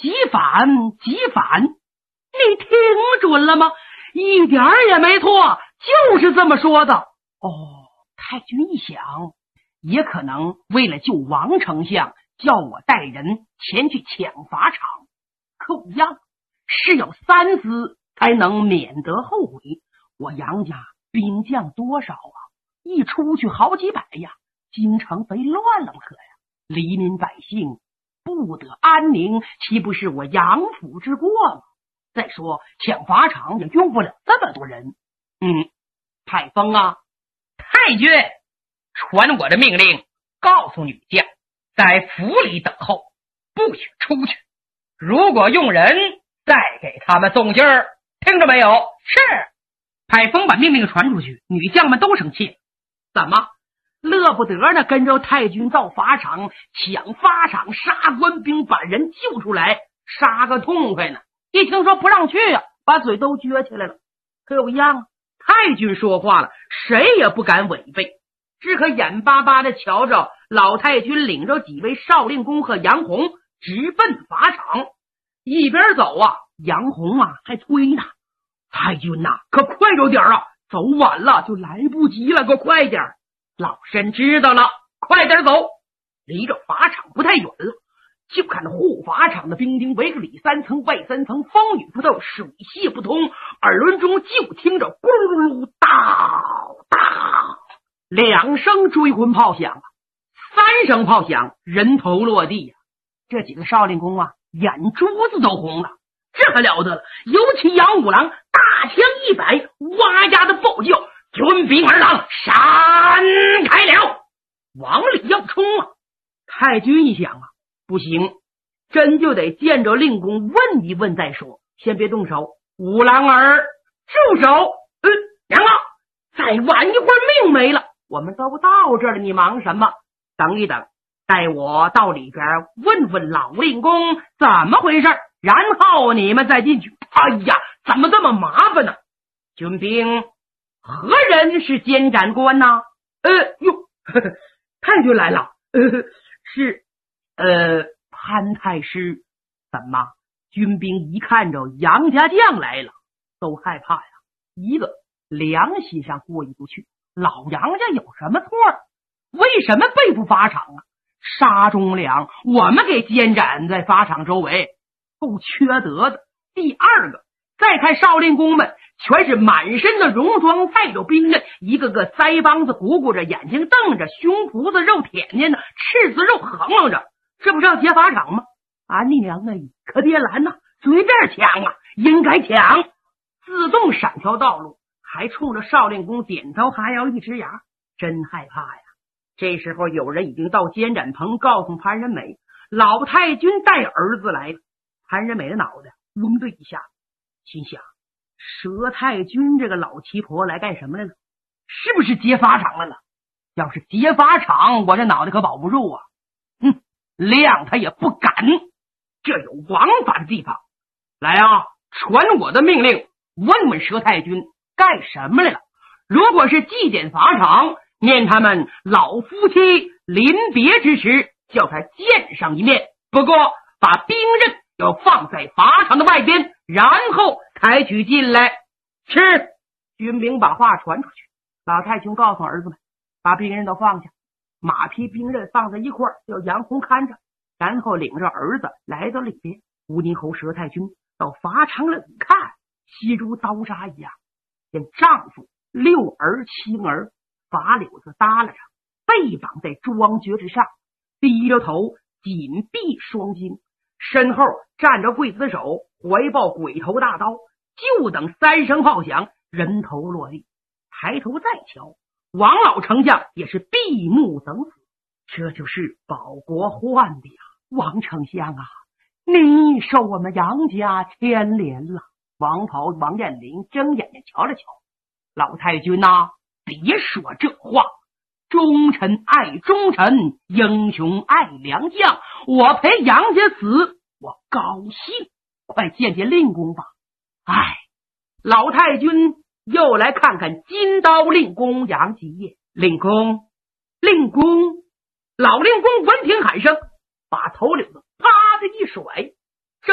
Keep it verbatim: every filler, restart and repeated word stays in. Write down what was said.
即反即反，你听准了吗？一点儿也没错，就是这么说的。哦，太君一想，也可能为了救王丞相，叫我带人前去抢法场。可我样是有三思，才能免得后悔。我杨家兵将多少啊？一出去好几百呀，京城贼乱了可呀，黎民百姓不得安宁，岂不是我杨府之过吗？再说抢法场也用不了这么多人。嗯，太峰啊， 太君，传我的命令，告诉女将，在府里等候，不许出去。如果用人，再给他们送信儿，听着没有？ 是。太峰把命令传出去，女将们都生气。怎么乐不得呢？跟着太君到法场抢法场，杀官兵，把人救出来，杀个痛快呢。一听说不让去啊，把嘴都撅起来了。可有一样啊，太君说话了，谁也不敢违背，只可眼巴巴的瞧着老太君领着几位少令公和杨洪直奔法场。一边走啊，杨洪啊还推呢，太君呐、啊，可快着点啊，走晚了就来不及了，可快点。老身知道了，快点走。离着法场不太远了，就看护法场的兵丁围个里三层外三层，风雨不透，水泄不通，耳轮中就听着咕噜哒哒两声追魂炮响啊，三声炮响，人头落地啊。这几个少令公啊，眼珠子都红了，这可了得了。尤其杨五郎大枪一摆，哇呀的暴叫，军兵二郎闪开了，往里要冲啊。太君一想啊，不行，真就得见着令公问一问再说，先别动手。五郎儿住手！嗯，娘啊，再晚一会儿命没了。我们都到这儿了，你忙什么？等一等，带我到里边问问老令公怎么回事，然后你们再进去。哎呀，怎么这么麻烦呢？军兵，何人是监斩官呢？呃哟，呵呵，太君来了。呃，是呃潘太师。怎么？军兵一看着杨家将来了，都害怕呀。一个良心上过意不去，老杨家有什么错？为什么背负法场啊？杀忠良，我们给监斩在法场周围，够缺德的。第二个，再看少令公们，全是满身的戎装，带着兵刃，一个个腮帮子鼓鼓着，眼睛瞪着，胸脯子肉舔舔的，赤子肉横楞着，这不是要劫法场吗？啊，你娘啊，可别拦呐，随便抢啊，应该抢。自动闪条道路，还冲着少令公点头哈腰一直牙，真害怕呀。这时候有人已经到监斩棚，告诉潘仁美，老太君带儿子来了。潘仁美的脑袋嗡的一下，心想，佘太君这个老奇婆来干什么来了？是不是劫法场来了？要是劫法场，我这脑袋可保不住啊。嗯，谅他也不敢，这有王法的地方。来啊，传我的命令，问问佘太君干什么来了。如果是祭奠法场，念他们老夫妻临别之时，叫他见上一面。不过把兵刃要放在法场的外边，然后抬举进来。是。军兵把话传出去，老太君告诉儿子们，把兵刃都放下，马匹兵刃放在一块儿，叫杨洪看着，然后领着儿子来到里边。吴宁侯佘太君到法场里看，细如刀杀一样，见丈夫六儿七儿法柳子耷拉着，背绑在庄橛之上，低着头，紧闭双睛，身后站着刽子手，怀抱鬼头大刀，就等三声炮响，人头落地。抬头再瞧，王老丞相也是闭目等死。这就是保国患的呀，王丞相啊，你受我们杨家牵连了。王袍王彦霖睁眼睛瞧了瞧，老太君呐、啊，别说这话，忠臣爱忠臣，英雄爱良将，我陪杨家死我高兴，快见见令公吧。哎，老太君又来看看金刀令公杨继业。令公，令公，老令公闻听喊声，把头领子啪的一甩，